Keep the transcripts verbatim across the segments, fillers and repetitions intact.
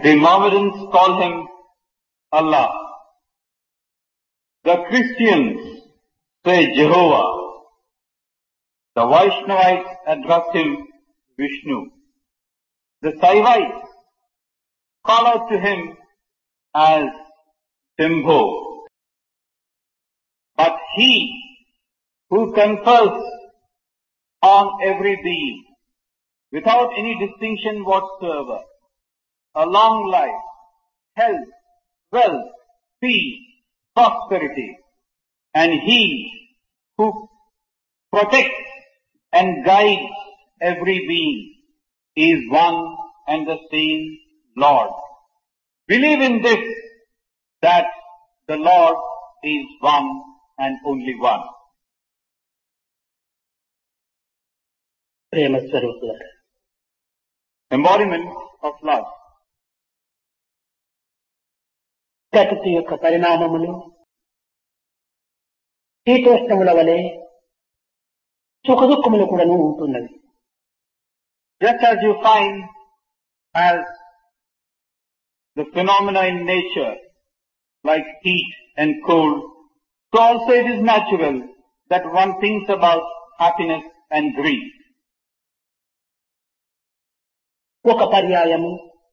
The Mohammedans call him Allah. The Christians say Jehovah. The Vaishnavites address him Vishnu. The Saivites call out to him as Shambho. But he who confers on every being without any distinction whatsoever a long life, health, wealth, peace, prosperity, and he who protects and guides every being is one and the same Lord. Believe in this, that the Lord is one and only one. ప్రేమ స్వరూపులారా, Embodiment of love. ప్రకృతి యొక్క పరిణామములు శీతోష్ణముల వలె సుఖదుఖములు కూడాను ఉంటున్నవి. Just as you find as the phenomena in nature, like heat and cold, so also it is natural that one thinks about happiness and grief. ఒక పర్యాయము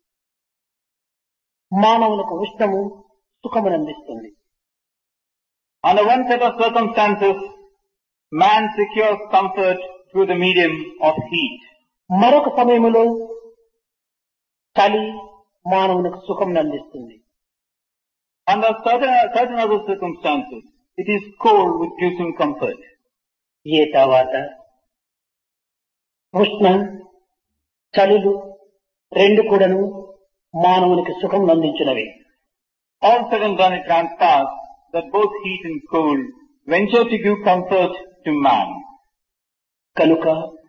మానవులకు ఉష్ణము సుఖమునందిస్తుంది. Under one set of circumstances, man secures comfort through the medium of heat. మరొక సమయములో చలి మానవునికి సుఖమునందిస్తుంది. Under certain, certain other circumstances, it is cold which gives him comfort. ఏ తర్వాత ఉష్ణ చలులు రెండు కూడాను మానవునికి సుఖం అందించినవి. All said and done, it transpires that both heat and cold venture to give comfort to man. కనుక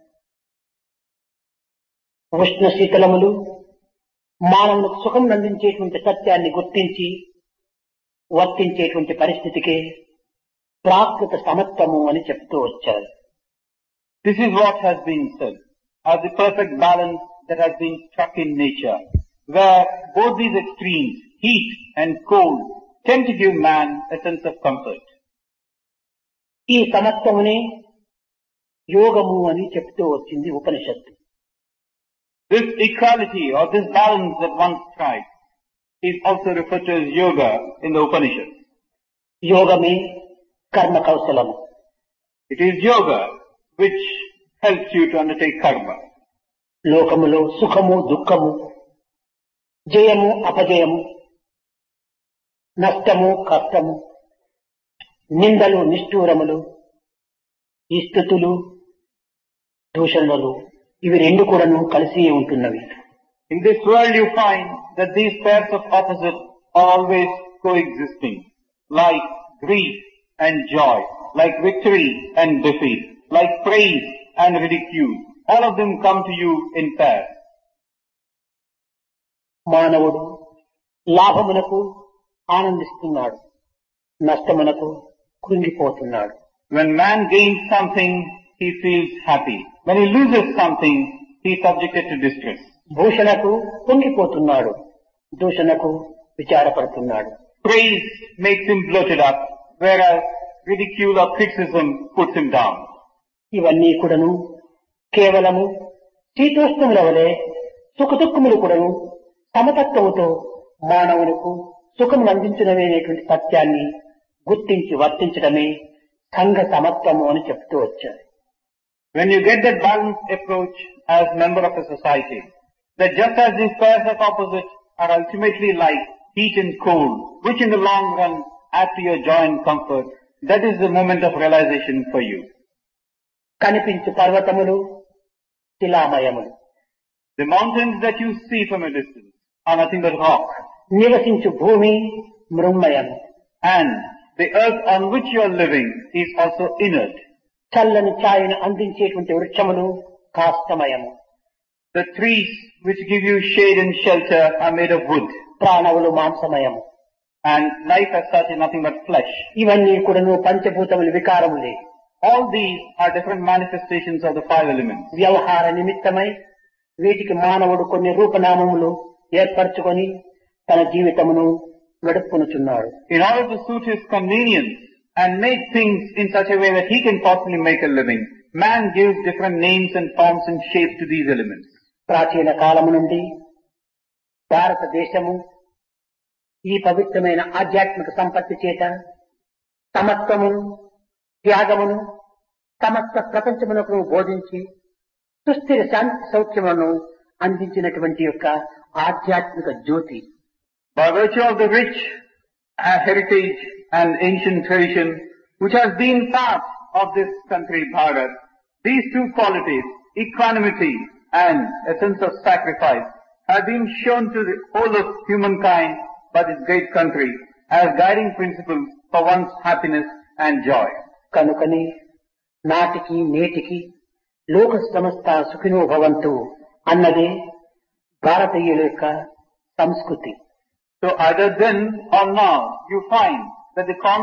ఉష్ణ శీతలములు మానవునికి సుఖం అందించేటువంటి సత్యాన్ని గుర్తించి వర్తించేటువంటి పరిస్థితికే ప్రాకృత సమత్వము అని చెప్తూ వచ్చారు. This is what has been said as the perfect balance that has been struck in nature, where both these extremes, heat and cold, tend to give man a sense of comfort. ఈ సమత్వమునే యోగము అని చెప్తూ వచ్చింది ఉపనిషత్తు. This equality or this balance that one strikes is also referred to as yoga in the Upanishads. యోగమే కర్మ కౌశలము. It is yoga which helps you to undertake karma. లోకములో సుఖము దుఃఖము, జయము అపజయము, నష్టము కష్టము, నిందలు నిష్ఠూరములు, ఈ స్థుతులు దూషణలు, ఇవి రెండు కూడాను కలిసి ఉంటున్నవి. In this world you find that these pairs of opposites are always coexisting, like grief and joy, like victory and defeat, like praise and ridicule. All of them come to you in pairs. మానవుడు లాభమునకు ఆనందిస్తున్నాడు, నష్టమునకు కృంగిపోతున్నాడు. When man gains something, he feels happy. When he loses something, he is subjected to distress. భూషణకు పొంగిపోతున్నాడు, దూషణకు విచారపడుతున్నాడు. Praise makes him bloated up, whereas ridicule or criticism puts him down. ఇవన్నీ కూడాను కేవలము శీతోష్ణముల వలె సుఖదుఖములు కూడాను సమతత్వముతో మానవులకు సుఖం అందించినవేనేటువంటి సత్యాన్ని గుర్తించి వర్తించడమే సంఘ సమత్వము అని చెప్తూ వచ్చారు. When you get that balanced approach as member of a society, that just as these pairs of opposites are ultimately like heat and cold, which in the long run add to your joy and comfort, that is the moment of realization for you. కనిపించు పర్వతములు శిలామయములు, The mountains that you see from a distance are nothing but rock, నివసించు భూమి మృన్మయము, and the earth on which you are living is also inert. చల్లని ఛాయను అందించేటువంటి వృక్షములు కాష్టమయము, The trees which give you shade and shelter are made of wood, ప్రాణములు మాంసమయము, and life as such is nothing but flesh. ఇవన్నీ కూడాను పంచభూతములు వికారములే. All these are different manifestations of the five elements. వ్యవహార నిమిత్తమై వీటికి మానవుడు కొన్ని రూపనామములు ఏర్పరచుకొని తన జీవితమును గడుపుకొనుచున్నాడు. In order to suit his convenience and make things in such a way that he can possibly make a living, man gives different names and forms and shapes to these elements. ప్రాచీన కాలము నుండి భారతదేశము ఈ పవిత్రమైన ఆధ్యాత్మిక సంపత్తి చేత సమత్వమును త్యాగమును సమస్త ప్రపంచమునకు బోధించి సుస్థిర శాంతి సౌఖ్యములను అందించినటువంటి యొక్క ఆధ్యాత్మిక జ్యోతి. By virtue of the rich uh, heritage and ancient tradition which has been part of this country, Bharat, these two qualities, equanimity and a sense of sacrifice, have been shown to the whole of humankind by this great country as guiding principles for one's happiness and joy. కనుకని నాటికి నేటికి లోక సమస్త సుఖినో భవంతు అన్నదే భారతీయుల యొక్క సంస్కృతి. So either then or now you find that the common